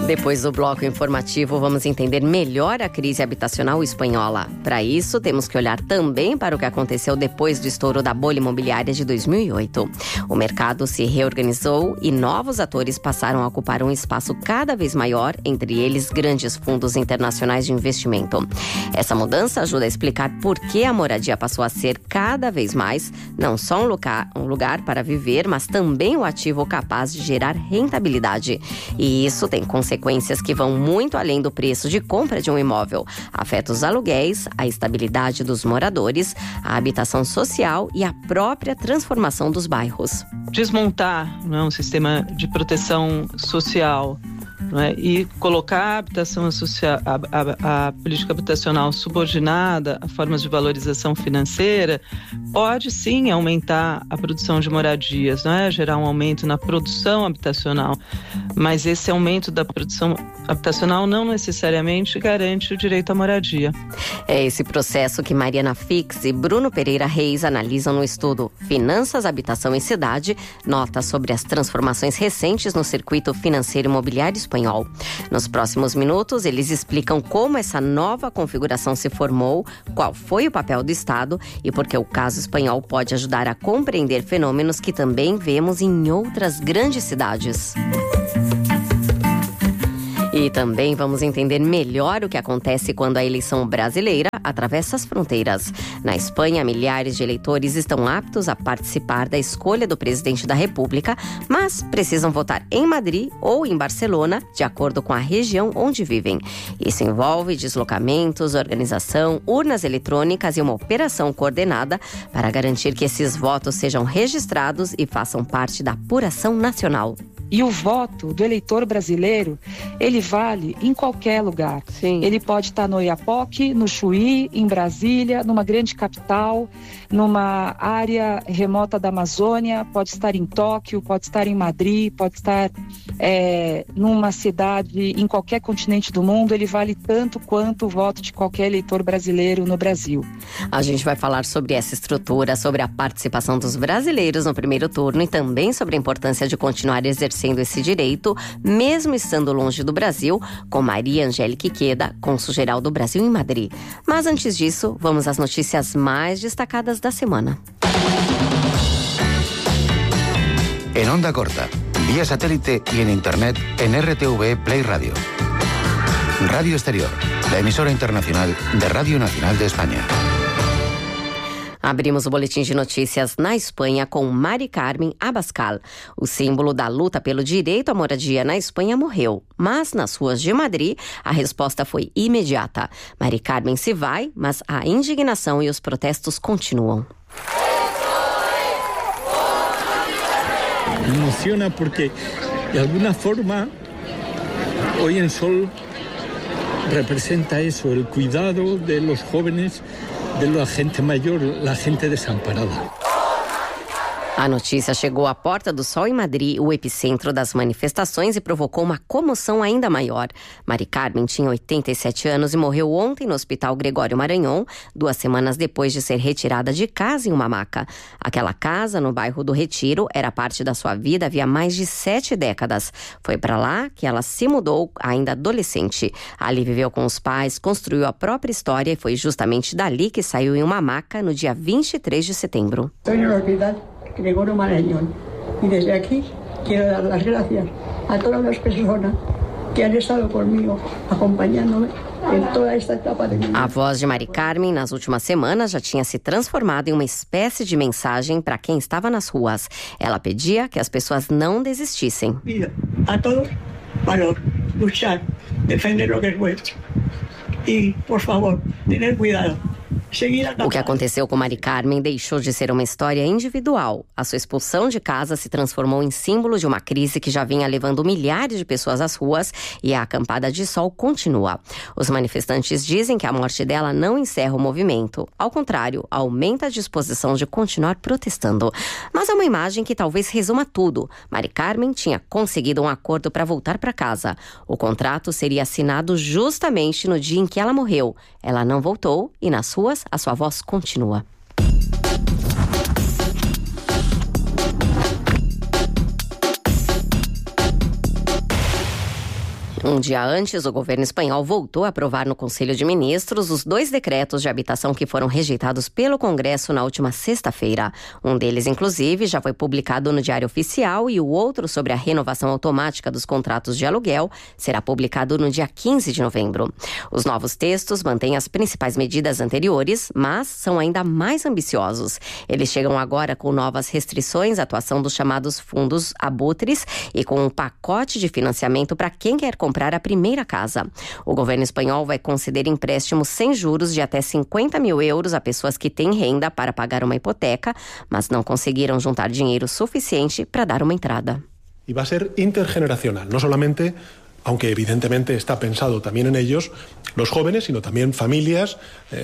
Depois do bloco informativo, vamos entender melhor a crise habitacional espanhola. Para isso, temos que olhar também para o que aconteceu depois do estouro da bolha imobiliária de 2008. O mercado se reorganizou e novos atores passaram a ocupar um espaço cada vez maior, entre eles grandes fundos internacionais de investimento. Essa mudança ajuda a explicar por que a moradia passou a ser cada vez mais não só um lugar para viver, mas também um ativo capaz de gerar rentabilidade. E isso tem consequências que vão muito além do preço de compra de um imóvel. Afeta os aluguéis, a estabilidade dos moradores, a habitação social e a própria transformação dos bairros. Desmontar, um sistema de proteção social, e colocar a habitação social, a política habitacional subordinada a formas de valorização financeira pode sim aumentar a produção de moradias, gerar um aumento na produção habitacional, mas esse aumento da produção habitacional não necessariamente garante o direito à moradia. É esse processo que Mariana Fix e Bruno Pereira Reis analisam no estudo Finanças, Habitação e Cidade, nota sobre as transformações recentes no circuito financeiro imobiliário espanhol. Nos próximos minutos, eles explicam como essa nova configuração se formou, qual foi o papel do Estado e por que o caso espanhol pode ajudar a compreender fenômenos que também vemos em outras grandes cidades. E também vamos entender melhor o que acontece quando a eleição brasileira atravessa as fronteiras. Na Espanha, milhares de eleitores estão aptos a participar da escolha do presidente da República, mas precisam votar em Madrid ou em Barcelona, de acordo com a região onde vivem. Isso envolve deslocamentos, organização, urnas eletrônicas e uma operação coordenada para garantir que esses votos sejam registrados e façam parte da apuração nacional. E o voto do eleitor brasileiro, ele vale em qualquer lugar. Sim. Ele pode estar no Oiapoque, no Chuí, em Brasília, numa grande capital, numa área remota da Amazônia, pode estar em Tóquio, pode estar em Madrid, pode estar numa cidade em qualquer continente do mundo. Ele vale tanto quanto o voto de qualquer eleitor brasileiro no Brasil. A gente vai falar sobre essa estrutura, sobre a participação dos brasileiros no primeiro turno e também sobre a importância de continuar exercendo esse direito, mesmo estando longe do Brasil, com Maria Angélica Iqueda, cônsul-geral do Brasil em Madrid. Mas antes disso, vamos às notícias mais destacadas da semana. En onda corta, vía satélite y en internet en RTV Play Radio. Radio Exterior, la emisora internacional de Radio Nacional de España. Abrimos o boletim de notícias na Espanha com Mari Carmen Abascal. O símbolo da luta pelo direito à moradia na Espanha morreu, mas nas ruas de Madrid a resposta foi imediata. Mari Carmen se vai, mas a indignação e os protestos continuam. Me emociona porque, de alguna forma, hoy en Sol representa eso, el cuidado de los jóvenes, de la gente mayor, la gente desamparada. A notícia chegou à Porta do Sol em Madrid, o epicentro das manifestações, e provocou uma comoção ainda maior. Mari Carmen tinha 87 anos e morreu ontem no Hospital Gregório Maranhão, 2 semanas depois de ser retirada de casa em uma maca. Aquela casa, no bairro do Retiro, era parte da sua vida havia mais de 7 décadas. Foi para lá que ela se mudou ainda adolescente. Ali viveu com os pais, construiu a própria história e foi justamente dali que saiu em uma maca no dia 23 de setembro. Gregorio Marañón. Y desde aquí quiero dar las gracias a todas las personas que han estado conmigo, acompañándome em toda esta etapa de minha vida. A voz de Mari Carmen, nas últimas semanas, já tinha se transformado em uma espécie de mensagem para quem estava nas ruas. Ela pedia que as pessoas não desistissem. Pido a todos valor, luchar, defender lo que es vuestro. E, por favor, tener cuidado. O que aconteceu com Mari Carmen deixou de ser uma história individual. A sua expulsão de casa se transformou em símbolo de uma crise que já vinha levando milhares de pessoas às ruas e a acampada de sol continua. Os manifestantes dizem que a morte dela não encerra o movimento. Ao contrário, aumenta a disposição de continuar protestando. Mas é uma imagem que talvez resuma tudo. Mari Carmen tinha conseguido um acordo para voltar para casa. O contrato seria assinado justamente no dia em que ela morreu. Ela não voltou e nas ruas a sua voz continua. Um dia antes, o governo espanhol voltou a aprovar no Conselho de Ministros os 2 decretos de habitação que foram rejeitados pelo Congresso na última sexta-feira. Um deles, inclusive, já foi publicado no Diário Oficial e o outro, sobre a renovação automática dos contratos de aluguel, será publicado no dia 15 de novembro. Os novos textos mantêm as principais medidas anteriores, mas são ainda mais ambiciosos. Eles chegam agora com novas restrições à atuação dos chamados fundos abutres e com um pacote de financiamento para quem quer comprar a primeira casa. O governo espanhol vai conceder empréstimos sem juros de até 50 mil euros a pessoas que têm renda para pagar uma hipoteca, mas não conseguiram juntar dinheiro suficiente para dar uma entrada. Y va a ser intergeneracional, no solamente, aunque evidentemente está pensado también en ellos, los jóvenes, sino también familias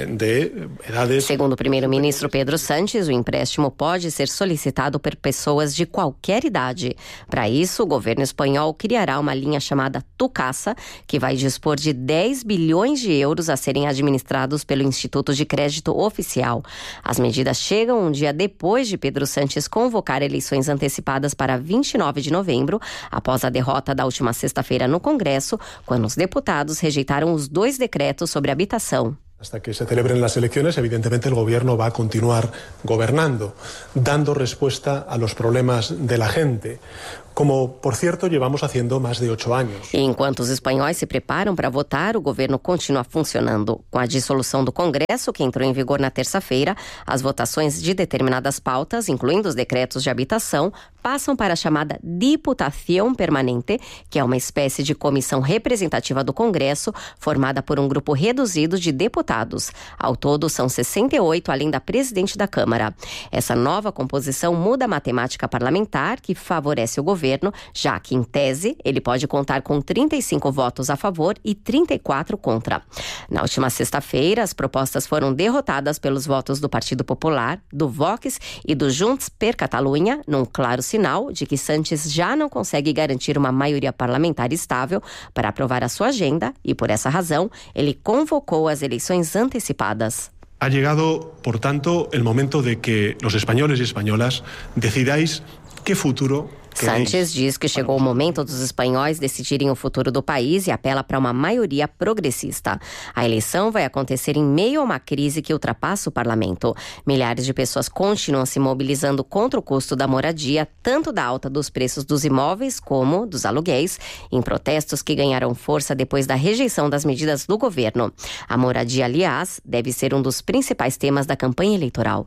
de edades... Segundo o primeiro-ministro Pedro Sánchez, o empréstimo pode ser solicitado por pessoas de qualquer idade. Para isso, o governo espanhol criará uma linha chamada Tucasa, que vai dispor de 10 bilhões de euros a serem administrados pelo Instituto de Crédito Oficial. As medidas chegam um dia depois de Pedro Sánchez convocar eleições antecipadas para 29 de novembro, após a derrota da última sexta-feira no Congresso, quando os deputados rejeitaram os 2 decretos sobre habitação. Hasta que se celebren las elecciones, evidentemente el gobierno va a continuar gobernando, dando respuesta a los problemas de la gente, como, por cierto, llevamos haciendo más de 8 años. E enquanto os espanhóis se preparam para votar, o governo continua funcionando. Com a dissolução do Congresso, que entrou em vigor na terça-feira, as votações de determinadas pautas, incluindo os decretos de habitação, passam para a chamada Diputación Permanente, que é uma espécie de comissão representativa do Congresso, formada por um grupo reduzido de deputados. Ao todo, são 68, além da presidente da Câmara. Essa nova composição muda a matemática parlamentar, que favorece o governo, já que, em tese, ele pode contar com 35 votos a favor e 34 contra. Na última sexta-feira, as propostas foram derrotadas pelos votos do Partido Popular, do Vox e do Junts per Catalunya, num claro sinal de que Sánchez já não consegue garantir uma maioria parlamentar estável para aprovar a sua agenda e, por essa razão, ele convocou as eleições antecipadas. Ha llegado, por tanto, el momento de que los españoles y españolas decidáis qué futuro... Sánchez diz que chegou o momento dos espanhóis decidirem o futuro do país e apela para uma maioria progressista. A eleição vai acontecer em meio a uma crise que ultrapassa o parlamento. Milhares de pessoas continuam se mobilizando contra o custo da moradia, tanto da alta dos preços dos imóveis como dos aluguéis, em protestos que ganharam força depois da rejeição das medidas do governo. A moradia, aliás, deve ser um dos principais temas da campanha eleitoral.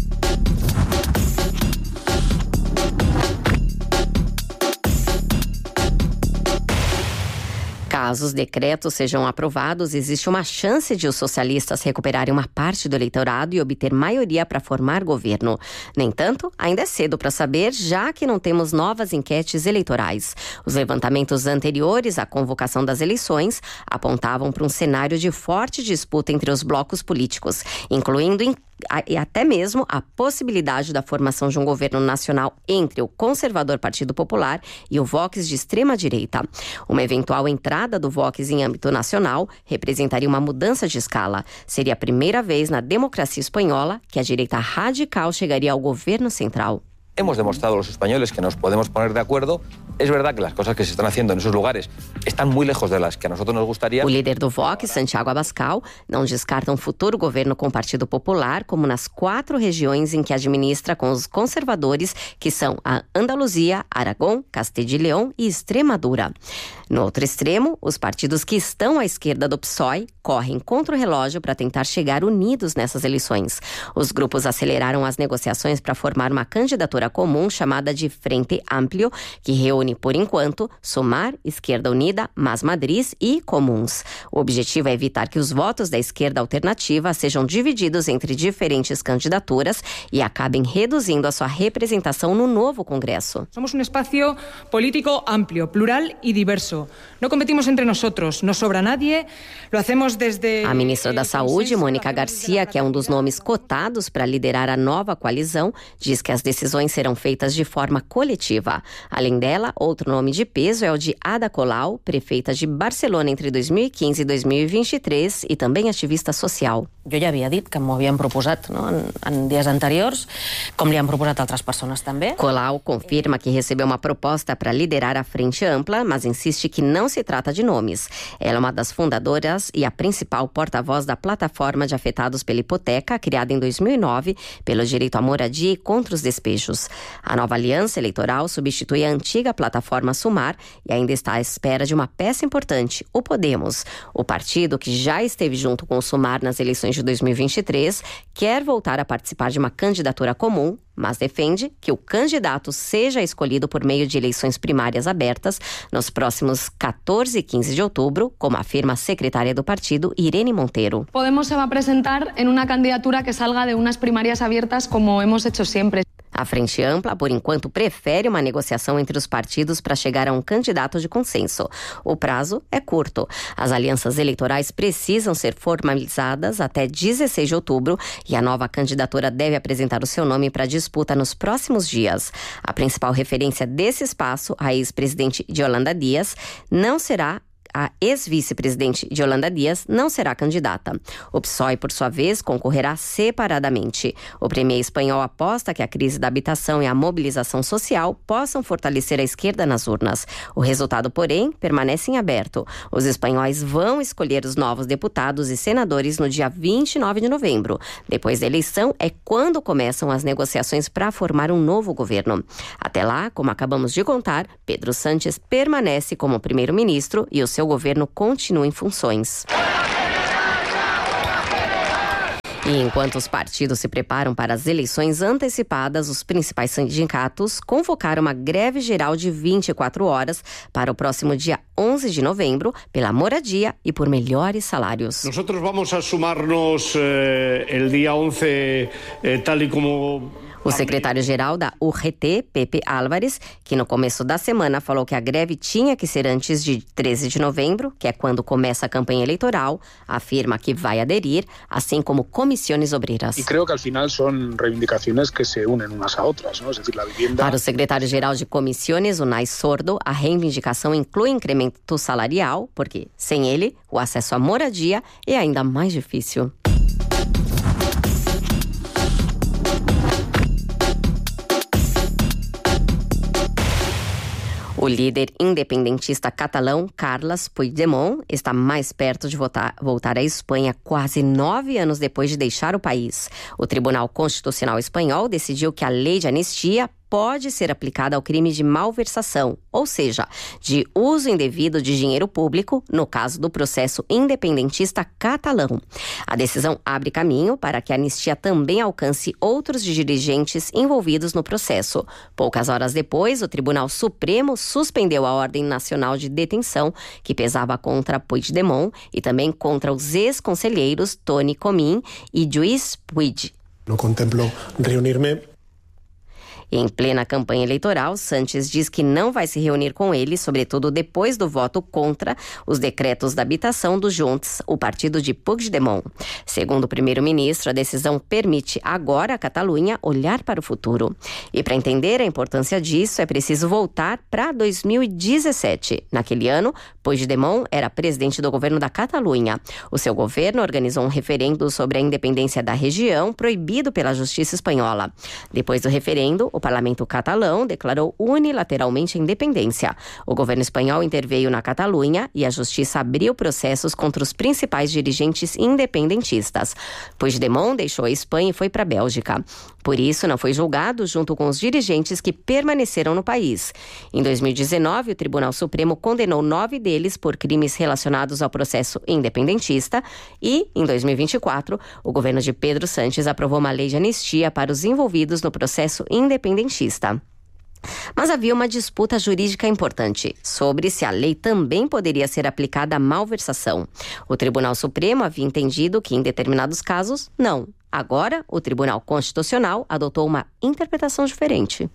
Caso os decretos sejam aprovados, existe uma chance de os socialistas recuperarem uma parte do eleitorado e obter maioria para formar governo. No entanto, ainda é cedo para saber, já que não temos novas enquetes eleitorais. Os levantamentos anteriores à convocação das eleições apontavam para um cenário de forte disputa entre os blocos políticos, incluindo e até mesmo a possibilidade da formação de um governo nacional entre o conservador Partido Popular e o Vox de extrema-direita. Uma eventual entrada do Vox em âmbito nacional representaria uma mudança de escala. Seria a primeira vez na democracia espanhola que a direita radical chegaria ao governo central. Hemos demostrado a los españoles que nos podemos poner de acuerdo. Es verdad que las cosas que se están haciendo en esos lugares están muy lejos de las que a nosotros nos gustaría. O líder do Vox, Santiago Abascal, não descarta um futuro governo com o Partido Popular, como nas 4 regiões em que administra com os conservadores, que são a Andaluzia, Aragão, Castilla y León e Extremadura. No outro extremo, os partidos que estão à esquerda do PSOE correm contra o relógio para tentar chegar unidos nessas eleições. Os grupos aceleraram as negociações para formar uma candidatura comum chamada de Frente Amplio, que reúne, por enquanto, Sumar, Esquerda Unida, Más Madrid e Comuns. O objetivo é evitar que os votos da esquerda alternativa sejam divididos entre diferentes candidaturas e acabem reduzindo a sua representação no novo Congresso. Somos um espaço político amplio, plural e diverso. Não competimos entre nós, não sobra nadie, lo hacemos desde... A ministra da Saúde, Mônica Garcia, que é um dos nomes cotados para liderar a nova coalizão, diz que as decisões serão feitas de forma coletiva. Além dela, outro nome de peso é o de Ada Colau, prefeita de Barcelona entre 2015 e 2023 e também ativista social. Jo ja havia dit que m'ho havien proposat, no? en dies anteriors, com li han proposat altres pessoas também. Colau confirma que recebeu uma proposta para liderar a Frente Ampla, mas insiste que não se trata de nomes. Ela é uma das fundadoras e a principal porta-voz da plataforma de afetados pela hipoteca, criada em 2009 pelo direito à moradia e contra os despejos. A nova aliança eleitoral substitui a antiga plataforma Sumar e ainda está à espera de uma peça importante, o Podemos. O partido, que já esteve junto com o Sumar nas eleições de 2023, quer voltar a participar de uma candidatura comum, mas defende que o candidato seja escolhido por meio de eleições primárias abertas nos próximos 14 e 15 de outubro, como afirma a secretária do partido, Irene Monteiro. Podemos se va a presentar en una candidatura que salga de unas primarias abiertas como hemos hecho siempre. A Frente Ampla, por enquanto, prefere uma negociação entre os partidos para chegar a um candidato de consenso. O prazo é curto. As alianças eleitorais precisam ser formalizadas até 16 de outubro e a nova candidatura deve apresentar o seu nome para disputa nos próximos dias. A principal referência desse espaço, a ex-presidente Yolanda Díaz, a ex-vice-presidente Yolanda Díaz não será candidata. O PSOE, por sua vez, concorrerá separadamente. O premier espanhol aposta que a crise da habitação e a mobilização social possam fortalecer a esquerda nas urnas. O resultado, porém, permanece em aberto. Os espanhóis vão escolher os novos deputados e senadores no dia 29 de novembro. Depois da eleição é quando começam as negociações para formar um novo governo. Até lá, como acabamos de contar, Pedro Sánchez permanece como primeiro-ministro e o seu governo continua em funções. E enquanto os partidos se preparam para as eleições antecipadas, os principais sindicatos convocaram uma greve geral de 24 horas para o próximo dia 11 de novembro, pela moradia e por melhores salários. Nós vamos a sumarnos el dia 11, tal e como... O secretário-geral da UGT, Pepe Álvares, que no começo da semana falou que a greve tinha que ser antes de 13 de novembro, que é quando começa a campanha eleitoral, afirma que vai aderir, assim como comissiones obreiras. E creio que, ao final, são reivindicações que se unem umas a outras, não? É decir, a vivienda... Para o secretário-geral de comissiones, Unai Sordo, a reivindicação inclui incremento salarial, porque, sem ele, o acesso à moradia é ainda mais difícil. O líder independentista catalão, Carles Puigdemont, está mais perto de voltar à Espanha quase 9 anos depois de deixar o país. O Tribunal Constitucional Espanhol decidiu que a lei de anistia pode ser aplicada ao crime de malversação, ou seja, de uso indevido de dinheiro público, no caso do processo independentista catalão. A decisão abre caminho para que a anistia também alcance outros dirigentes envolvidos no processo. Poucas horas depois, o Tribunal Supremo suspendeu a ordem nacional de detenção que pesava contra Puigdemont e também contra os ex-conselheiros Toni Comín e Lluís Puig. Não contemplo reunir-me. Em plena campanha eleitoral, Sánchez diz que não vai se reunir com ele, sobretudo depois do voto contra os decretos da habitação do Junts, o partido de Puigdemont. Segundo o primeiro-ministro, a decisão permite agora a Catalunha olhar para o futuro. E para entender a importância disso, é preciso voltar para 2017. Naquele ano, Puigdemont era presidente do governo da Catalunha. O seu governo organizou um referendo sobre a independência da região, proibido pela justiça espanhola. Depois do referendo, o parlamento catalão declarou unilateralmente a independência. O governo espanhol interveio na Catalunha e a justiça abriu processos contra os principais dirigentes independentistas. Puigdemont deixou a Espanha e foi para a Bélgica. Por isso, não foi julgado junto com os dirigentes que permaneceram no país. Em 2019, o Tribunal Supremo condenou 9 deles por crimes relacionados ao processo independentista e, em 2024, o governo de Pedro Sánchez aprovou uma lei de anistia para os envolvidos no processo independentista. Mas havia uma disputa jurídica importante sobre se a lei também poderia ser aplicada à malversação. O Tribunal Supremo havia entendido que, em determinados casos, não. Agora, o Tribunal Constitucional adotou uma interpretação diferente.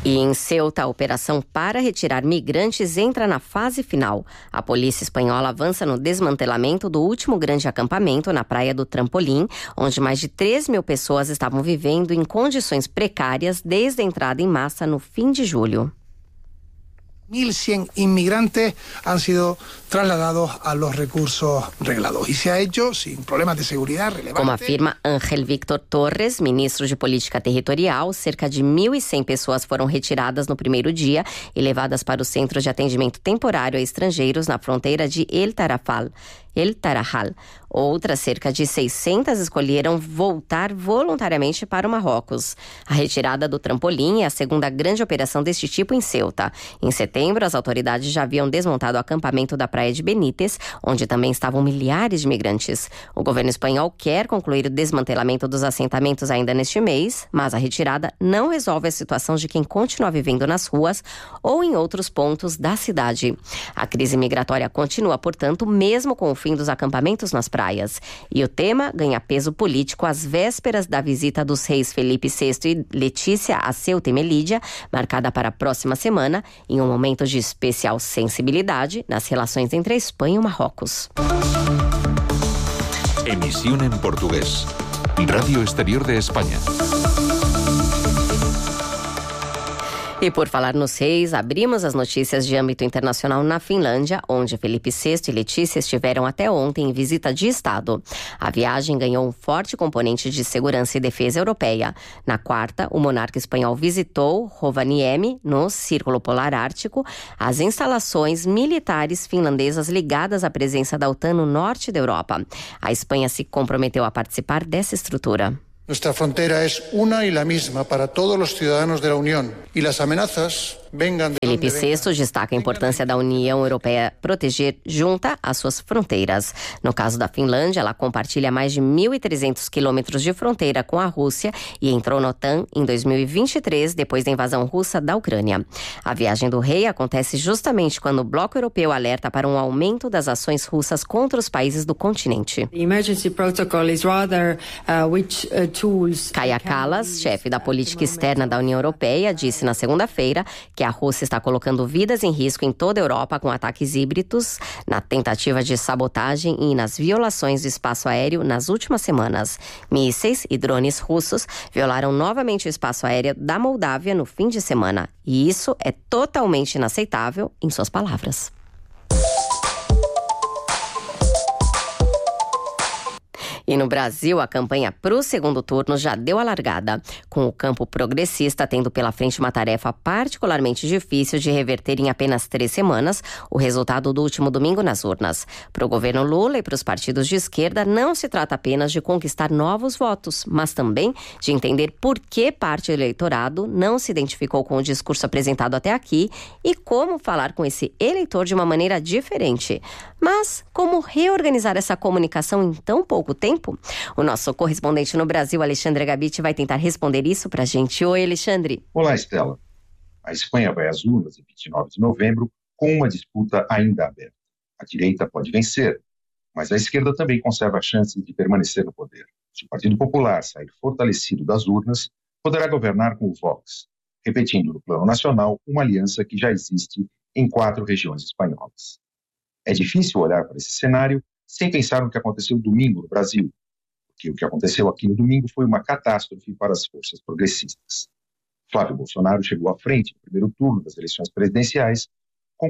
E em Ceuta, a operação para retirar migrantes entra na fase final. A polícia espanhola avança no desmantelamento do último grande acampamento na praia do Trampolim, onde mais de 3.000 pessoas estavam vivendo em condições precárias desde a entrada em massa no fim de julho. 1.100 inmigrantes han sido trasladados a los recursos reglados y se ha hecho sin problemas de seguridad relevantes. Como afirma Ángel Víctor Torres, ministro de Política Territorial, cerca de 1.100 pessoas foram retiradas no primeiro dia e levadas para o Centro de Atendimento Temporário a Estrangeiros na fronteira de El Tarajal. Outras cerca de 600 escolheram voltar voluntariamente para o Marrocos. A retirada do Trampolim é a segunda grande operação deste tipo em Ceuta. Em setembro, as autoridades já haviam desmontado o acampamento da praia de Benítez, onde também estavam milhares de migrantes. O governo espanhol quer concluir o desmantelamento dos assentamentos ainda neste mês, mas a retirada não resolve a situação de quem continua vivendo nas ruas ou em outros pontos da cidade. A crise migratória continua, portanto, mesmo com o fim dos acampamentos nas praias. E o tema ganha peso político às vésperas da visita dos reis Felipe VI e Letícia a Ceuta e Melilla, marcada para a próxima semana, em um momento de especial sensibilidade nas relações entre a Espanha e o Marrocos. Emisión en portugués. Radio Exterior de España. E por falar nos reis, abrimos as notícias de âmbito internacional na Finlândia, onde Felipe VI e Letícia estiveram até ontem em visita de Estado. A viagem ganhou um forte componente de segurança e defesa europeia. Na quarta, o monarca espanhol visitou Rovaniemi, no Círculo Polar Ártico, as instalações militares finlandesas ligadas à presença da OTAN no norte da Europa. A Espanha se comprometeu a participar dessa estrutura. Nuestra frontera es una y la misma para todos los ciudadanos de la Unión y las amenazas vengan de Felipe VI destaca a importância da União Europeia proteger junta às suas fronteiras. No caso da Finlândia, ela compartilha mais de 1.300 quilômetros de fronteira com a Rússia e entrou na OTAN em 2023, depois da invasão russa da Ucrânia. A viagem do rei acontece justamente quando o bloco europeu alerta para um aumento das ações russas contra os países do continente. Kaja Kallas, chefe da política externa da União Europeia, disse na segunda-feira que a Rússia está colocando vidas em risco em toda a Europa com ataques híbridos, na tentativa de sabotagem e nas violações do espaço aéreo nas últimas semanas. Mísseis e drones russos violaram novamente o espaço aéreo da Moldávia no fim de semana. E isso é totalmente inaceitável, em suas palavras. E no Brasil, a campanha para o segundo turno já deu a largada, com o campo progressista tendo pela frente uma tarefa particularmente difícil de reverter em apenas 3 semanas o resultado do último domingo nas urnas. Para o governo Lula e para os partidos de esquerda, não se trata apenas de conquistar novos votos, mas também de entender por que parte do eleitorado não se identificou com o discurso apresentado até aqui e como falar com esse eleitor de uma maneira diferente. Mas como reorganizar essa comunicação em tão pouco tempo? O nosso correspondente no Brasil, Alexandre Gabiti, vai tentar responder isso pra gente. Oi, Alexandre. Olá, Estela. A Espanha vai às urnas em 29 de novembro com uma disputa ainda aberta. A direita pode vencer, mas a esquerda também conserva a chance de permanecer no poder. Se o Partido Popular sair fortalecido das urnas, poderá governar com o Vox, repetindo no plano nacional uma aliança que já existe em 4 regiões espanholas. É difícil olhar para esse cenário sem pensar no que aconteceu domingo no Brasil, porque o que aconteceu aqui no domingo foi uma catástrofe para as forças progressistas. Flávio Bolsonaro chegou à frente no primeiro turno das eleições presidenciais com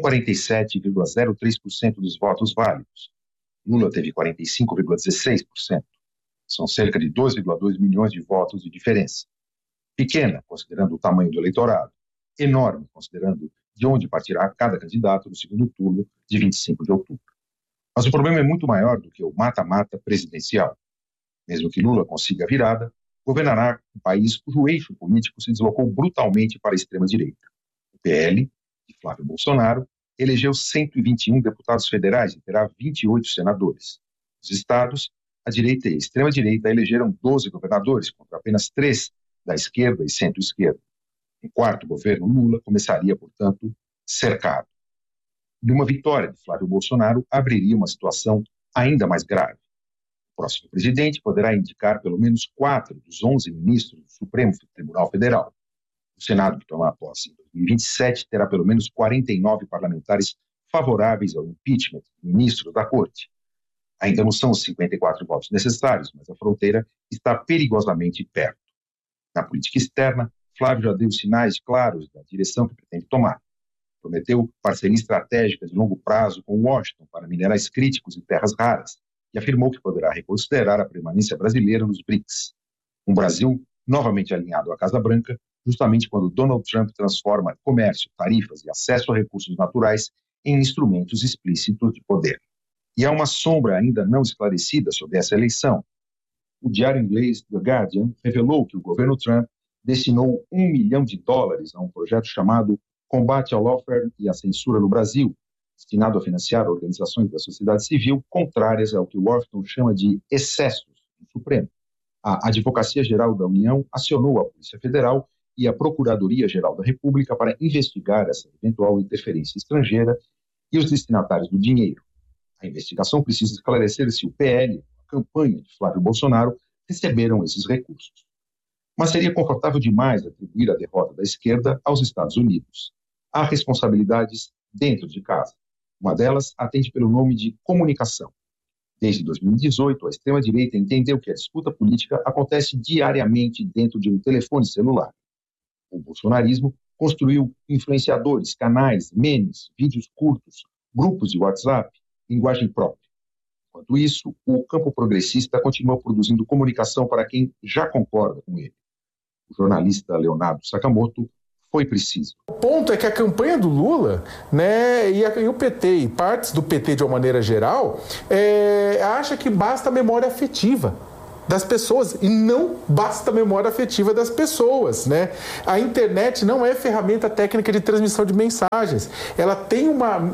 47,03% dos votos válidos. Lula teve 45,16%. São cerca de 2,2 milhões de votos de diferença. Pequena, considerando o tamanho do eleitorado. Enorme, considerando de onde partirá cada candidato no segundo turno de 25 de outubro. Mas o problema é muito maior do que o mata-mata presidencial. Mesmo que Lula consiga a virada, governará um país cujo eixo político se deslocou brutalmente para a extrema-direita. O PL, de Flávio Bolsonaro, elegeu 121 deputados federais e terá 28 senadores. Nos estados, a direita e a extrema-direita elegeram 12 governadores, contra apenas 3 da esquerda e centro-esquerda. Um quarto governo Lula começaria, portanto, cercado. E uma vitória de Flávio Bolsonaro abriria uma situação ainda mais grave. O próximo presidente poderá indicar pelo menos 4 dos 11 ministros do Supremo Tribunal Federal. O Senado, que tomar posse em 2027, terá pelo menos 49 parlamentares favoráveis ao impeachment de ministros da Corte. Ainda não são os 54 votos necessários, mas a fronteira está perigosamente perto. Na política externa, Flávio já deu sinais claros da direção que pretende tomar. Prometeu parceria estratégica de longo prazo com Washington para minerais críticos e terras raras e afirmou que poderá reconsiderar a permanência brasileira nos BRICS. Um Brasil novamente alinhado à Casa Branca, justamente quando Donald Trump transforma comércio, tarifas e acesso a recursos naturais em instrumentos explícitos de poder. E há uma sombra ainda não esclarecida sobre essa eleição. O diário inglês The Guardian revelou que o governo Trump destinou $1 milhão a um projeto chamado Combate ao Lawfare e à Censura no Brasil, destinado a financiar organizações da sociedade civil contrárias ao que Washington chama de excessos no Supremo. A Advocacia Geral da União acionou a Polícia Federal e a Procuradoria-Geral da República para investigar essa eventual interferência estrangeira e os destinatários do dinheiro. A investigação precisa esclarecer se o PL, a campanha de Flávio Bolsonaro, receberam esses recursos. Mas seria confortável demais atribuir a derrota da esquerda aos Estados Unidos. Há responsabilidades dentro de casa. Uma delas atende pelo nome de comunicação. Desde 2018, a extrema-direita entendeu que a disputa política acontece diariamente dentro de um telefone celular. O bolsonarismo construiu influenciadores, canais, memes, vídeos curtos, grupos de WhatsApp, linguagem própria. Enquanto isso, o campo progressista continua produzindo comunicação para quem já concorda com ele. O jornalista Leonardo Sakamoto foi preciso. O ponto é que a campanha do Lula, né, e o PT, e partes do PT de uma maneira geral, acha que basta a memória afetiva das pessoas, e não basta a memória afetiva das pessoas, né? A internet não é ferramenta técnica de transmissão de mensagens. Ela tem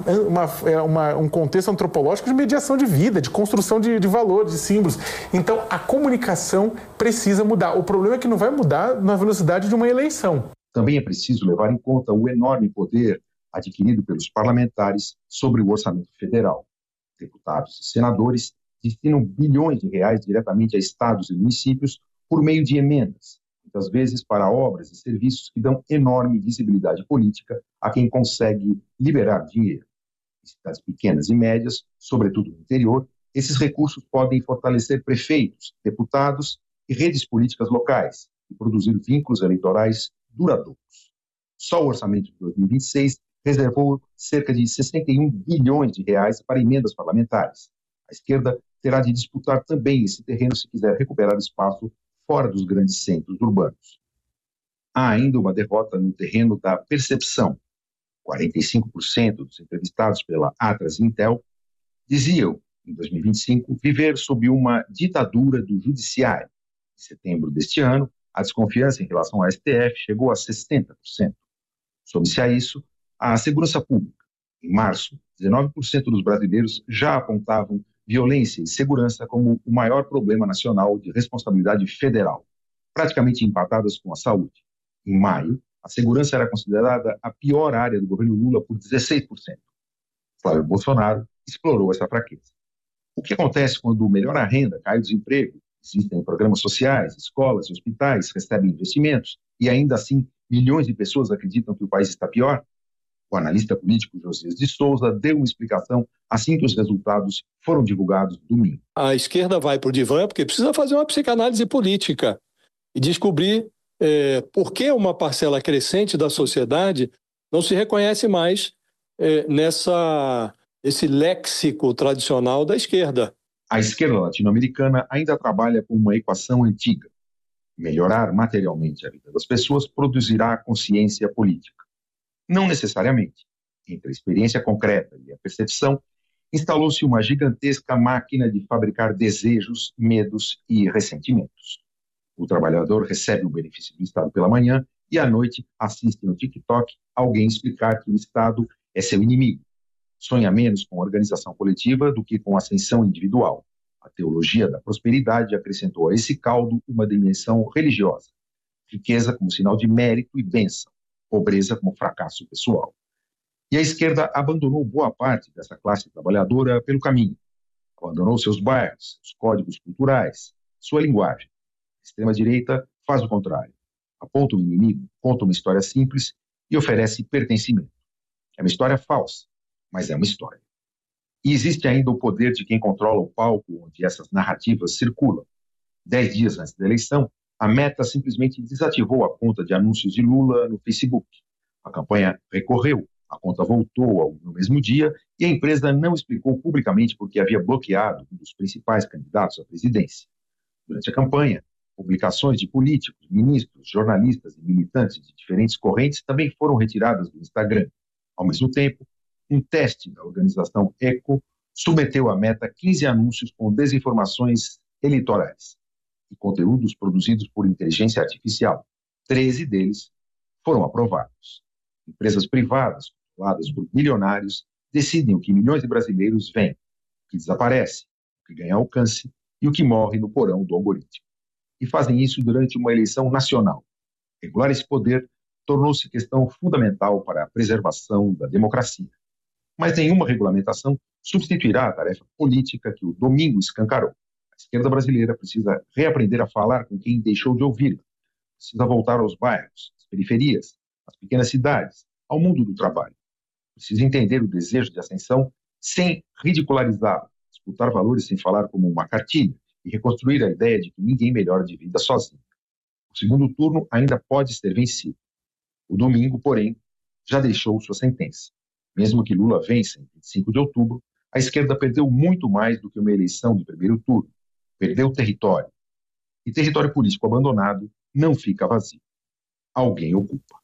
um contexto antropológico de mediação de vida, de construção de valores, de símbolos. Então, a comunicação precisa mudar. O problema é que não vai mudar na velocidade de uma eleição. Também é preciso levar em conta o enorme poder adquirido pelos parlamentares sobre o orçamento federal. Deputados e senadores destinam bilhões de reais diretamente a estados e municípios por meio de emendas, muitas vezes para obras e serviços que dão enorme visibilidade política a quem consegue liberar dinheiro. Em cidades pequenas e médias, sobretudo no interior, esses recursos podem fortalecer prefeitos, deputados e redes políticas locais e produzir vínculos eleitorais duradouros. Só o orçamento de 2026 reservou cerca de 61 bilhões de reais para emendas parlamentares. A esquerda terá de disputar também esse terreno se quiser recuperar espaço fora dos grandes centros urbanos. Há ainda uma derrota no terreno da percepção. 45% dos entrevistados pela Atlas Intel diziam, em 2025, viver sob uma ditadura do judiciário. Em setembro deste ano, a desconfiança em relação ao STF chegou a 60%. Some-se a isso a segurança pública. Em março, 19% dos brasileiros já apontavam violência e segurança como o maior problema nacional de responsabilidade federal, praticamente empatadas com a saúde. Em maio, a segurança era considerada a pior área do governo Lula por 16%. Flávio Bolsonaro explorou essa fraqueza. O que acontece quando melhora a renda, cai o desemprego, existem programas sociais, escolas e hospitais recebem investimentos e ainda assim milhões de pessoas acreditam que o país está pior? O analista político Josias de Souza deu uma explicação assim que os resultados foram divulgados domingo. A esquerda vai para o divã porque precisa fazer uma psicanálise política e descobrir por que uma parcela crescente da sociedade não se reconhece mais nesse léxico tradicional da esquerda. A esquerda latino-americana ainda trabalha com uma equação antiga. Melhorar materialmente a vida das pessoas produzirá consciência política. Não necessariamente. Entre a experiência concreta e a percepção, instalou-se uma gigantesca máquina de fabricar desejos, medos e ressentimentos. O trabalhador recebe o benefício do Estado pela manhã e à noite assiste no TikTok alguém explicar que o Estado é seu inimigo. Sonha menos com organização coletiva do que com ascensão individual. A teologia da prosperidade acrescentou a esse caldo uma dimensão religiosa. Riqueza como sinal de mérito e bênção. Pobreza como fracasso pessoal. E a esquerda abandonou boa parte dessa classe trabalhadora pelo caminho. Abandonou seus bairros, seus códigos culturais, sua linguagem. A extrema-direita faz o contrário. aponta o inimigo, conta uma história simples e oferece pertencimento. É uma história falsa, mas é uma história. E existe ainda o poder de quem controla o palco onde essas narrativas circulam. 10 dias antes da eleição, a Meta simplesmente desativou a conta de anúncios de Lula no Facebook. A campanha recorreu, a conta voltou no mesmo dia e a empresa não explicou publicamente por que havia bloqueado um dos principais candidatos à presidência. Durante a campanha, publicações de políticos, ministros, jornalistas e militantes de diferentes correntes também foram retiradas do Instagram. Ao mesmo tempo, um teste da organização ECO submeteu à Meta 15 anúncios com desinformações eleitorais e conteúdos produzidos por inteligência artificial. 13 deles foram aprovados. Empresas privadas, controladas por bilionários, decidem o que milhões de brasileiros veem, o que desaparece, o que ganha alcance e o que morre no porão do algoritmo. E fazem isso durante uma eleição nacional. Regular esse poder tornou-se questão fundamental para a preservação da democracia. Mas nenhuma regulamentação substituirá a tarefa política que o domingo escancarou. A esquerda brasileira precisa reaprender a falar com quem deixou de ouvir. Precisa voltar aos bairros, às periferias, às pequenas cidades, ao mundo do trabalho. Precisa entender o desejo de ascensão sem ridicularizá-lo, disputar valores sem falar como uma cartilha e reconstruir a ideia de que ninguém melhora de vida sozinho. O segundo turno ainda pode ser vencido. O domingo, porém, já deixou sua sentença. Mesmo que Lula vença em 25 de outubro, a esquerda perdeu muito mais do que uma eleição de primeiro turno. Perdeu território. E território político abandonado não fica vazio. Alguém ocupa.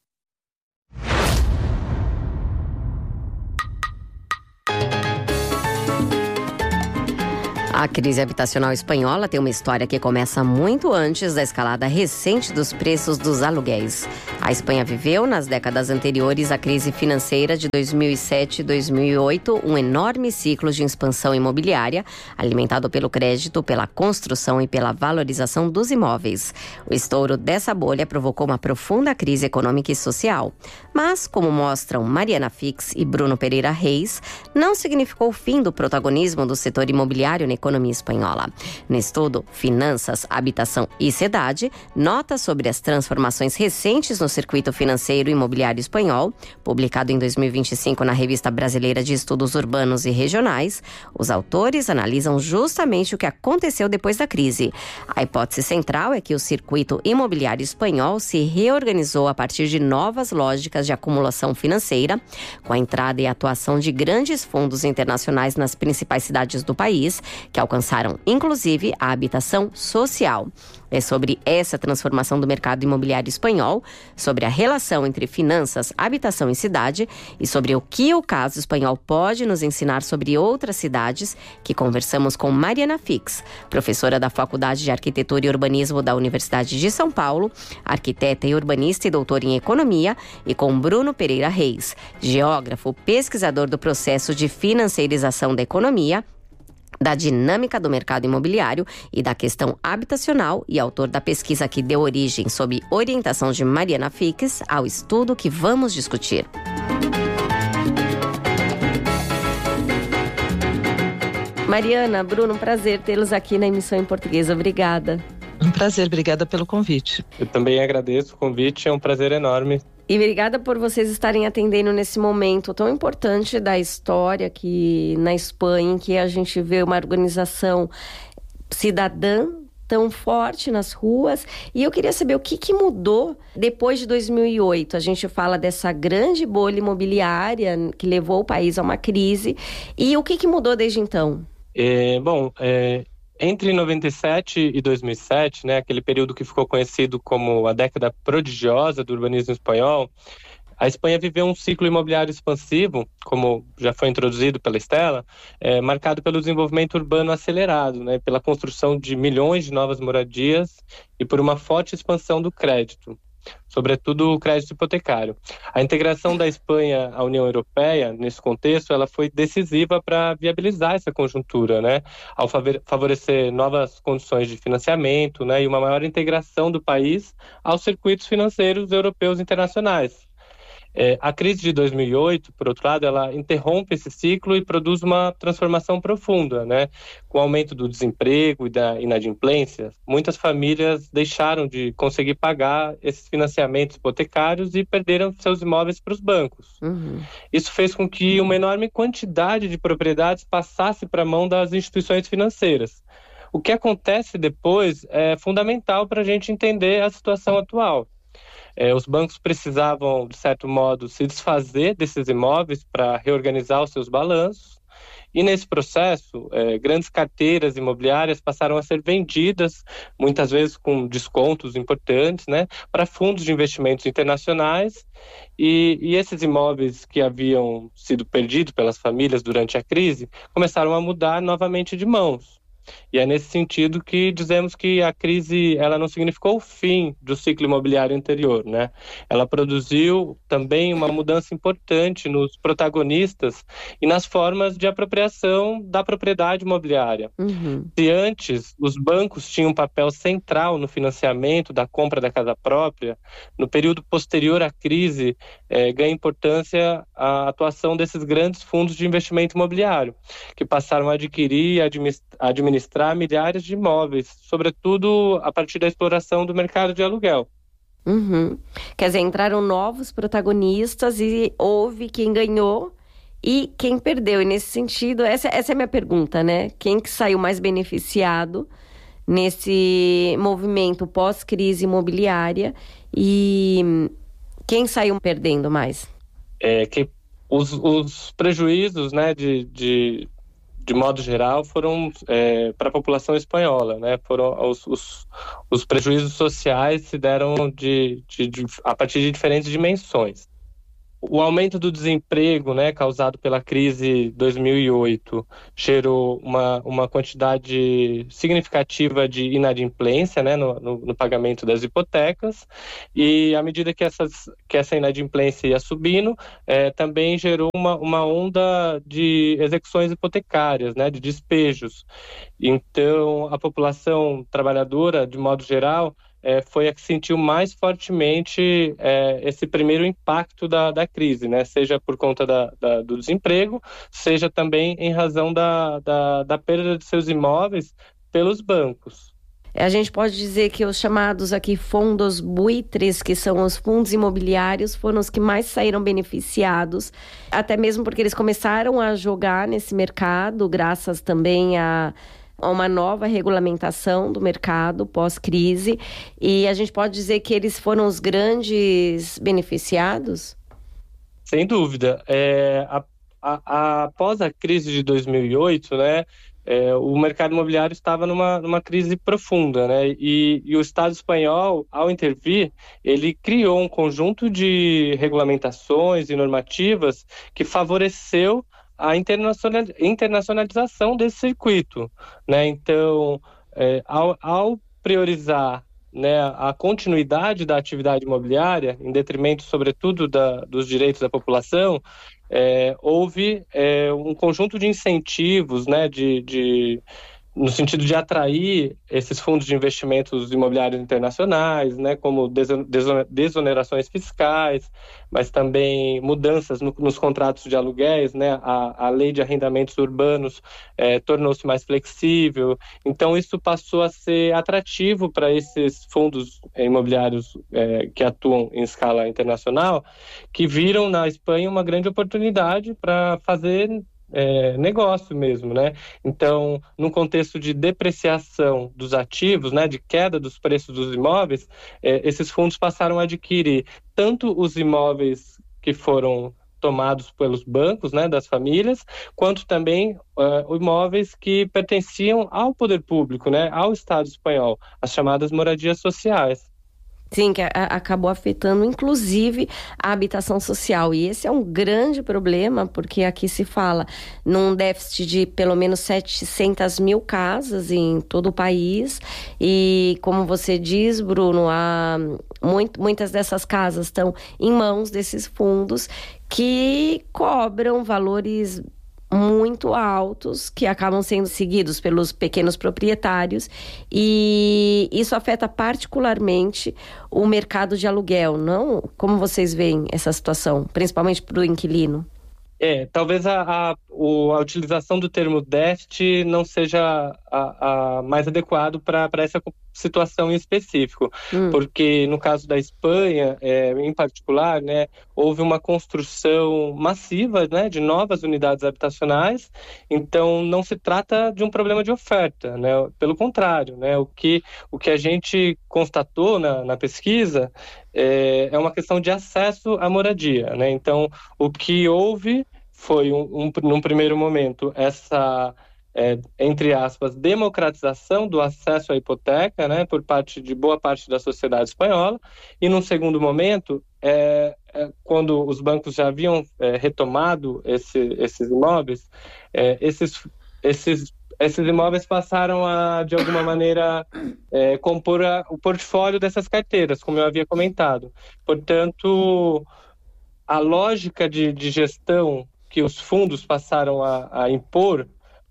A crise habitacional espanhola tem uma história que começa muito antes da escalada recente dos preços dos aluguéis. A Espanha viveu, nas décadas anteriores à crise financeira de 2007 e 2008, um enorme ciclo de expansão imobiliária, alimentado pelo crédito, pela construção e pela valorização dos imóveis. O estouro dessa bolha provocou uma profunda crise econômica e social. Mas, como mostram Mariana Fix e Bruno Pereira Reis, não significou o fim do protagonismo do setor imobiliário na economia espanhola. No estudo Finanças, Habitação e Cidade, nota sobre as transformações recentes no circuito financeiro e imobiliário espanhol, publicado em 2025 na Revista Brasileira de Estudos Urbanos e Regionais, os autores analisam justamente o que aconteceu depois da crise. A hipótese central é que o circuito imobiliário espanhol se reorganizou a partir de novas lógicas de acumulação financeira, com a entrada e atuação de grandes fundos internacionais nas principais cidades do país, que alcançaram, inclusive, a habitação social. É sobre essa transformação do mercado imobiliário espanhol, sobre a relação entre finanças, habitação e cidade e sobre o que o caso espanhol pode nos ensinar sobre outras cidades, que conversamos com Mariana Fix, professora da Faculdade de Arquitetura e Urbanismo da Universidade de São Paulo, arquiteta e urbanista e doutora em economia, e com Bruno Pereira Reis, geógrafo, pesquisador do processo de financiarização da economia, da dinâmica do mercado imobiliário e da questão habitacional e autor da pesquisa que deu origem, sob orientação de Mariana Fix, ao estudo que vamos discutir. Mariana, Bruno, um prazer tê-los aqui na emissão em português. Obrigada. Um prazer, obrigada pelo convite. Eu também agradeço o convite, é um prazer enorme. E obrigada por vocês estarem atendendo nesse momento tão importante da história aqui na Espanha, em que a gente vê uma organização cidadã tão forte nas ruas. E eu queria saber o que mudou depois de 2008. A gente fala dessa grande bolha imobiliária que levou o país a uma crise. E o que mudou desde então? Entre 97 e 2007, né, aquele período que ficou conhecido como a década prodigiosa do urbanismo espanhol, a Espanha viveu um ciclo imobiliário expansivo, como já foi introduzido pela Estela, marcado pelo desenvolvimento urbano acelerado, né, pela construção de milhões de novas moradias e por uma forte expansão do crédito, sobretudo o crédito hipotecário. A integração da Espanha à União Europeia, nesse contexto, ela foi decisiva para viabilizar essa conjuntura, né? Ao favorecer novas condições de financiamento, né, e uma maior integração do país aos circuitos financeiros europeus internacionais. A crise de 2008, por outro lado, ela interrompe esse ciclo e produz uma transformação profunda, né? Com o aumento do desemprego e da inadimplência, muitas famílias deixaram de conseguir pagar esses financiamentos hipotecários e perderam seus imóveis para os bancos. Isso fez com que uma enorme quantidade de propriedades passasse para a mão das instituições financeiras. O que acontece depois é fundamental para a gente entender a situação atual. Os bancos precisavam, de certo modo, se desfazer desses imóveis para reorganizar os seus balanços. E nesse processo, grandes carteiras imobiliárias passaram a ser vendidas, muitas vezes com descontos importantes, né, para fundos de investimentos internacionais. E esses imóveis que haviam sido perdidos pelas famílias durante a crise começaram a mudar novamente de mãos. E é nesse sentido que dizemos que a crise ela não significou o fim do ciclo imobiliário anterior, né? Ela produziu também uma mudança importante nos protagonistas e nas formas de apropriação da propriedade imobiliária. Se antes os bancos tinham um papel central no financiamento da compra da casa própria, no período posterior à crise ganha importância a atuação desses grandes fundos de investimento imobiliário, que passaram a adquirir e administrar milhares de imóveis, sobretudo a partir da exploração do mercado de aluguel. Quer dizer, entraram novos protagonistas e houve quem ganhou e quem perdeu. E nesse sentido, essa é a minha pergunta, né? Quem que saiu mais beneficiado nesse movimento pós-crise imobiliária e quem saiu perdendo mais? Que os prejuízos, né, de modo geral, foram para a população espanhola, né? Foram os prejuízos sociais se deram a partir de diferentes dimensões. O aumento do desemprego, né, causado pela crise 2008, gerou uma quantidade significativa de inadimplência, né, no pagamento das hipotecas, e à medida que essa inadimplência ia subindo, também gerou uma onda de execuções hipotecárias, né, de despejos. Então, a população trabalhadora, de modo geral, foi a que sentiu mais fortemente esse primeiro impacto da crise, né? Seja por conta do desemprego, seja também em razão da perda de seus imóveis pelos bancos. A gente pode dizer que os chamados aqui fundos buitres, que são os fundos imobiliários, foram os que mais saíram beneficiados, até mesmo porque eles começaram a jogar nesse mercado, graças também a uma nova regulamentação do mercado pós-crise, e a gente pode dizer que eles foram os grandes beneficiados? Sem dúvida. Após a crise de 2008, né, o mercado imobiliário estava numa crise profunda, né, e o Estado espanhol, ao intervir, ele criou um conjunto de regulamentações e normativas que favoreceu a internacionalização desse circuito, né? Então, ao priorizar, né, a continuidade da atividade imobiliária, em detrimento, sobretudo, dos direitos da população, houve um conjunto de incentivos, né, no sentido de atrair esses fundos de investimentos imobiliários internacionais, né, como desonerações fiscais, mas também mudanças nos contratos de aluguéis, né, a lei de arrendamentos urbanos tornou-se mais flexível. Então, isso passou a ser atrativo para esses fundos imobiliários que atuam em escala internacional, que viram na Espanha uma grande oportunidade para fazer negócio mesmo, né? Então, num contexto de depreciação dos ativos, né, de queda dos preços dos imóveis, esses fundos passaram a adquirir tanto os imóveis que foram tomados pelos bancos, né, das famílias, quanto também imóveis que pertenciam ao poder público, né, ao Estado espanhol, as chamadas moradias sociais. Sim, que acabou afetando inclusive a habitação social, e esse é um grande problema, porque aqui se fala num déficit de pelo menos 700 mil casas em todo o país, e como você diz, Bruno, muitas dessas casas estão em mãos desses fundos que cobram valores muito altos que acabam sendo seguidos pelos pequenos proprietários, e isso afeta particularmente o mercado de aluguel, não? Como vocês veem essa situação, principalmente para o inquilino? Talvez a utilização do termo déficit não seja a mais adequado para essa situação em específico, porque no caso da Espanha, em particular, né, houve uma construção massiva, né, de novas unidades habitacionais, então não se trata de um problema de oferta, né, pelo contrário, né, o que a gente constatou na pesquisa é uma questão de acesso à moradia, né, então o que houve foi, num primeiro momento, essa, entre aspas, democratização do acesso à hipoteca, né, por parte de boa parte da sociedade espanhola, e num segundo momento, quando os bancos já haviam retomado esses imóveis, esses imóveis passaram a, de alguma maneira, compor o portfólio dessas carteiras, como eu havia comentado. Portanto, a lógica de gestão que os fundos passaram a impor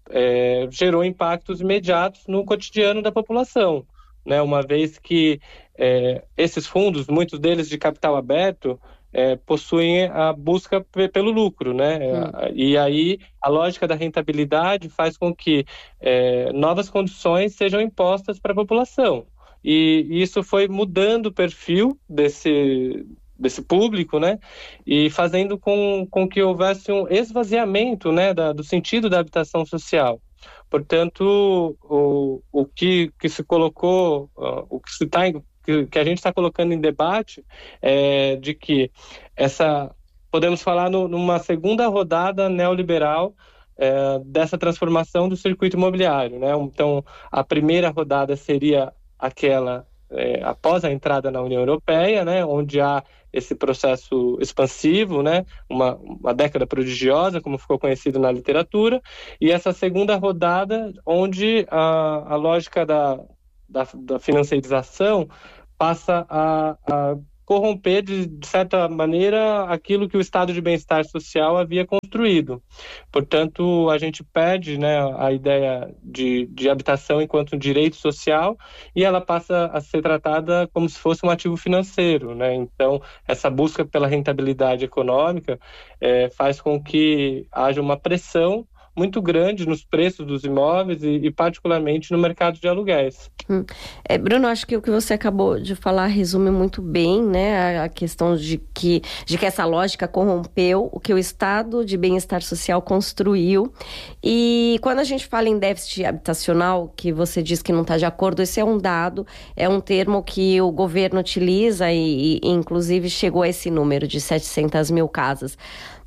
gerou impactos imediatos no cotidiano da população, né? Uma vez que esses fundos, muitos deles de capital aberto, possuem a busca pelo lucro, né? E aí a lógica da rentabilidade faz com que novas condições sejam impostas para a população. E isso foi mudando o perfil desse público, né, e fazendo com que houvesse um esvaziamento, né, do sentido da habitação social. Portanto, o que se colocou, que a gente está colocando em debate é de que podemos falar numa segunda rodada neoliberal dessa transformação do circuito imobiliário, né? Então, a primeira rodada seria aquela após a entrada na União Europeia, né, onde há esse processo expansivo, né, uma década prodigiosa, como ficou conhecido na literatura, e essa segunda rodada, onde a lógica da financiarização passa a corromper, de certa maneira, aquilo que o estado de bem-estar social havia construído. Portanto, a gente perde, né, a ideia de habitação enquanto um direito social, e ela passa a ser tratada como se fosse um ativo financeiro, né? Então, essa busca pela rentabilidade econômica faz com que haja uma pressão muito grande nos preços dos imóveis e particularmente no mercado de aluguéis. Bruno, acho que o que você acabou de falar resume muito bem, né, a questão de que essa lógica corrompeu o que o estado de bem-estar social construiu. E quando a gente fala em déficit habitacional, que você diz que não está de acordo, esse é um dado, é um termo que o governo utiliza e inclusive chegou a esse número de 700 mil casas.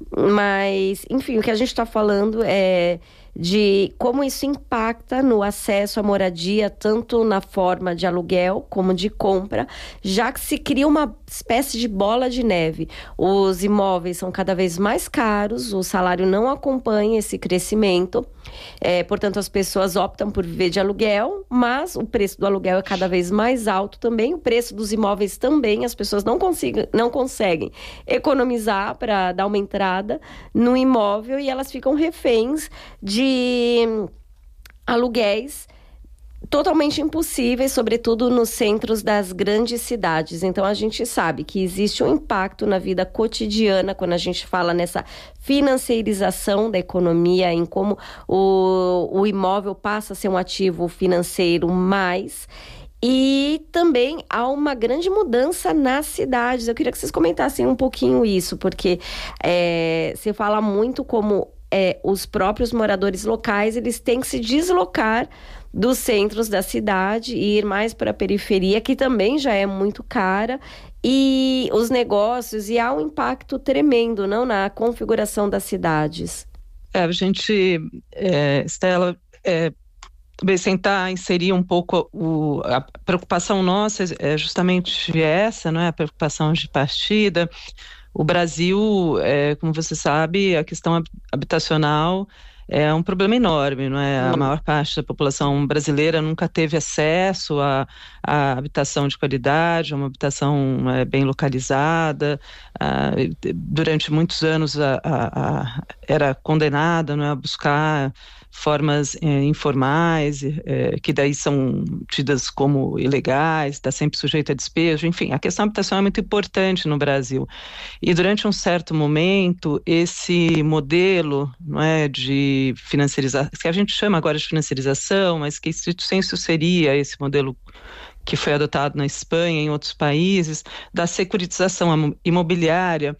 Mas, enfim, o que a gente está falando é de como isso impacta no acesso à moradia, tanto na forma de aluguel como de compra, já que se cria uma espécie de bola de neve. Os imóveis são cada vez mais caros, o salário não acompanha esse crescimento, portanto as pessoas optam por viver de aluguel, mas o preço do aluguel é cada vez mais alto também, o preço dos imóveis também, as pessoas não conseguem economizar para dar uma entrada no imóvel e elas ficam reféns de aluguéis totalmente impossíveis, sobretudo nos centros das grandes cidades. Então a gente sabe que existe um impacto na vida cotidiana quando a gente fala nessa financiarização da economia, em como o imóvel passa a ser um ativo financeiro mais. E também há uma grande mudança nas cidades. Eu queria que vocês comentassem um pouquinho isso, porque você fala muito como os próprios moradores locais, eles têm que se deslocar dos centros da cidade e ir mais para a periferia, que também já é muito cara, e os negócios, e há um impacto tremendo, não, na configuração das cidades. A gente, Estela, talvez tentar inserir um pouco a preocupação nossa é justamente essa, não é? A preocupação de partida. O Brasil, como você sabe, a questão habitacional é um problema enorme, não é? A maior parte da população brasileira nunca teve acesso a habitação de qualidade, a uma habitação bem localizada. Durante muitos anos era condenada, não é, a buscar formas informais, que daí são tidas como ilegais, está sempre sujeito a despejo. Enfim, a questão habitacional é muito importante no Brasil. E durante um certo momento, esse modelo, não é, de financiarização, que a gente chama agora de financiarização, mas que estrito sensu seria esse modelo que foi adotado na Espanha e em outros países, da securitização imobiliária,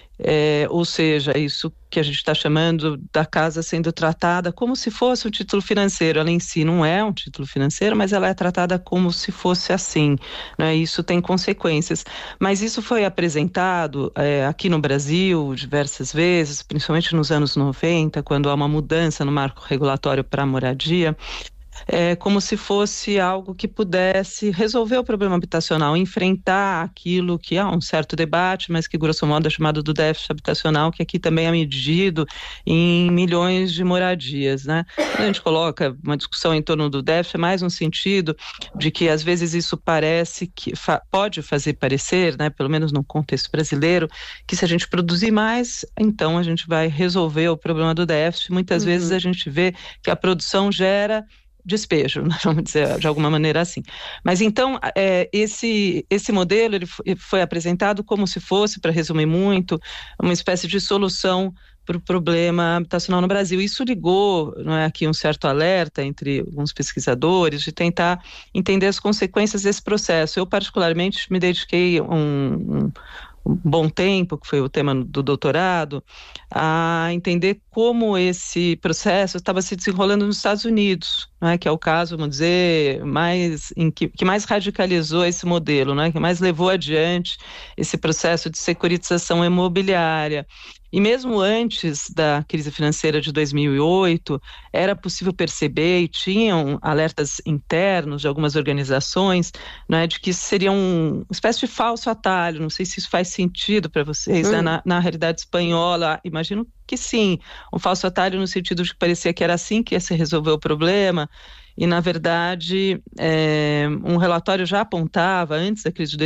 ou seja, isso que a gente está chamando da casa sendo tratada como se fosse um título financeiro. Ela em si não é um título financeiro, mas ela é tratada como se fosse assim, né? Isso tem consequências. Mas isso foi apresentado aqui no Brasil diversas vezes, principalmente nos anos 90, quando há uma mudança no marco regulatório para a moradia, como se fosse algo que pudesse resolver o problema habitacional, enfrentar aquilo que há um certo debate, mas que grosso modo é chamado do déficit habitacional, que aqui também é medido em milhões de moradias, né? Quando a gente coloca uma discussão em torno do déficit, é mais no sentido de que às vezes isso parece que pode fazer parecer, né, pelo menos no contexto brasileiro, que se a gente produzir mais, então a gente vai resolver o problema do déficit. Muitas vezes a gente vê que a produção gera despejo, vamos dizer de alguma maneira assim. Mas então, esse modelo ele foi apresentado como se fosse, para resumir muito, uma espécie de solução para o problema habitacional no Brasil. Isso ligou, não é, aqui um certo alerta entre alguns pesquisadores de tentar entender as consequências desse processo. Eu, particularmente, me dediquei um bom tempo, que foi o tema do doutorado, a entender como esse processo estava se desenrolando nos Estados Unidos, né, que é o caso, vamos dizer, que mais radicalizou esse modelo, né, que mais levou adiante esse processo de securitização imobiliária. E mesmo antes da crise financeira de 2008, era possível perceber, e tinham alertas internos de algumas organizações, né, de que seria uma espécie de falso atalho. Não sei se isso faz sentido para vocês, né, na realidade espanhola. Imagino que sim, um falso atalho no sentido de que parecia que era assim que ia se resolver o problema. E, na verdade, um relatório já apontava, antes da crise de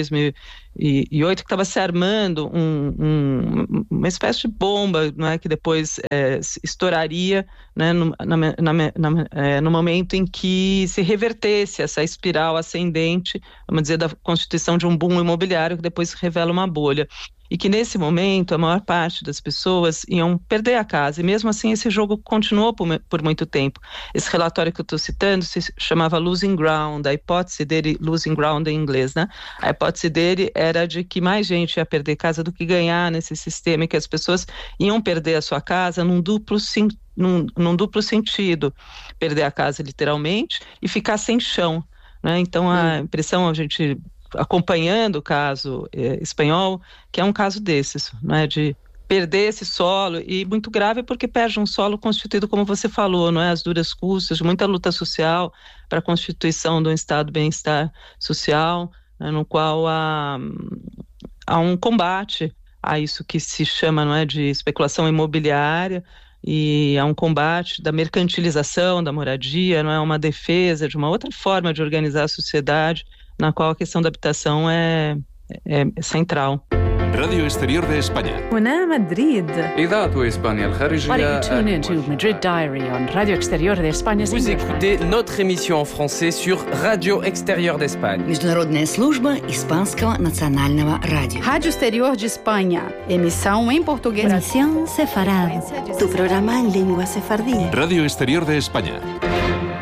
2008, que estava se armando uma espécie de bomba, não é, que depois estouraria, né, no momento em que se revertesse essa espiral ascendente, vamos dizer, da constituição de um boom imobiliário que depois revela uma bolha. E que nesse momento a maior parte das pessoas iam perder a casa, e mesmo assim esse jogo continuou por muito tempo. Esse relatório que eu estou citando se chamava Losing Ground, a hipótese dele, Losing Ground em inglês, né? A hipótese dele era de que mais gente ia perder casa do que ganhar nesse sistema, e que as pessoas iam perder a sua casa num duplo sentido, perder a casa literalmente e ficar sem chão, né? Então a impressão, a gente acompanhando o caso espanhol, que é um caso desses, né, de perder esse solo, e muito grave porque perde um solo constituído, como você falou, não é, às duras custas, de muita luta social para a constituição de um estado de bem-estar social, né, no qual há um combate a isso que se chama, não é, de especulação imobiliária, e há um combate da mercantilização da moradia, não é, uma defesa de uma outra forma de organizar a sociedade, na qual a questão da habitação é central. Radio Exterior de España. هنا مدريد. إذاعة إسبانيا الخارجية. Tune into Madrid Diary on Radio Exterior de España. Vous écoutez notre émission en français sur Radio Exterior de España. Международная служба Испанского национального радио. Rádio Exterior de Espanha. Emissão em português. Emisión sefarad. Tu programa en lengua sefardí. Radio Exterior de España.